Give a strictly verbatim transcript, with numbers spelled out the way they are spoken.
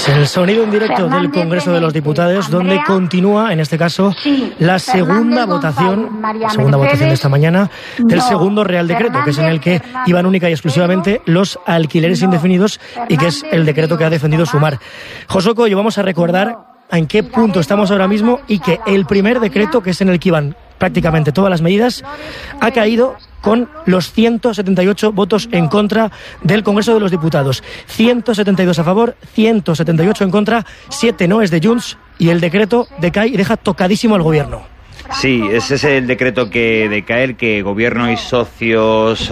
Es el sonido en directo del Congreso de los Diputados, donde continúa, en este caso, la segunda votación, la segunda votación de esta mañana, del segundo Real Decreto, que es en el que iban única y exclusivamente los alquileres indefinidos y que es el decreto que ha defendido Sumar. José Coello, vamos a recordar en qué punto estamos ahora mismo y que el primer decreto, que es en el que iban prácticamente todas las medidas, ha caído con los ciento setenta y ocho votos en contra del Congreso de los Diputados. ciento setenta y dos a favor, ciento setenta y ocho en contra, siete no es de Junts, y el decreto decae y deja tocadísimo al Gobierno. Sí, ese es el decreto que decae, el que Gobierno y socios